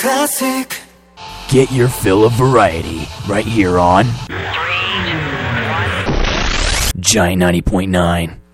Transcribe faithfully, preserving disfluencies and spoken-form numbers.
classic. Get your fill of variety right here on Giant ninety point nine.